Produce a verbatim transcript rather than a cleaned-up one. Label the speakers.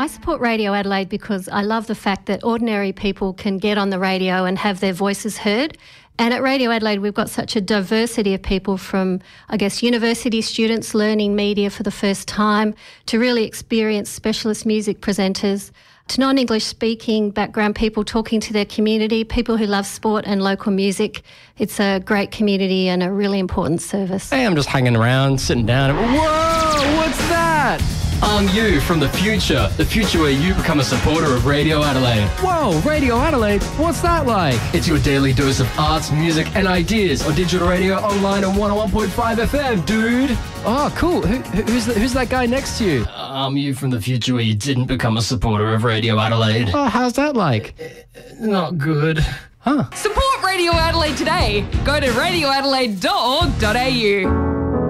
Speaker 1: I support Radio Adelaide because I love the fact that ordinary people can get on the radio and have their voices heard. And at Radio Adelaide, we've got such a diversity of people from, I guess, university students learning media for the first time to really experienced specialist music presenters to non-English speaking background people talking to their community, people who love sport and local music. It's a great community and a really important service.
Speaker 2: Hey, I'm just hanging around, sitting down. Whoa, what's that?
Speaker 3: I'm you from the future. The future where you become a supporter of Radio Adelaide.
Speaker 2: Whoa, Radio Adelaide? What's that like?
Speaker 3: It's your daily dose of arts, music and ideas on digital radio, online and one oh one point five F M, dude.
Speaker 2: Oh, cool. Who, who's, the, who's that guy next to you?
Speaker 3: I'm you from the future where you didn't become a supporter of Radio Adelaide.
Speaker 2: Oh, how's that like?
Speaker 3: Not good.
Speaker 2: Huh.
Speaker 4: Support Radio Adelaide today. Go to radio adelaide dot org dot a u.